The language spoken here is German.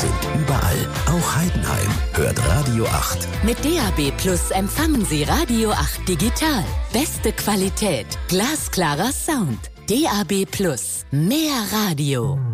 sind überall, auch Heidenheim hört Radio 8. Mit DAB+ empfangen Sie Radio 8 digital. Beste Qualität, glasklarer Sound. DAB+, mehr Radio.